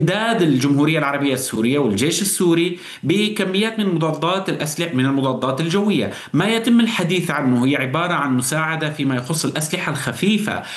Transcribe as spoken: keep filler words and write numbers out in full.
إمداد الجمهورية العربية السورية والجيش السوري بكميات من مضادات الأسلحة، من المضادات الجوية. ما يتم الحديث عنه هي عبارة عن مساعدة فيما يخص الأسلحة الخفيفة